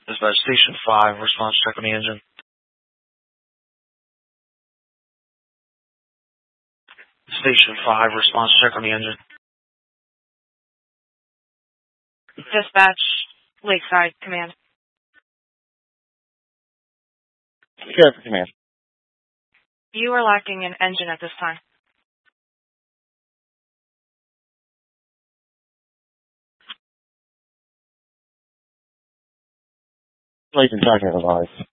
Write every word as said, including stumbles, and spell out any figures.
Dispatch Station five, response check on the engine. Station five, response check on the engine. Dispatch Lakeside Command. Sheriff Command. You are lacking an engine at this time. License Sergeant advised.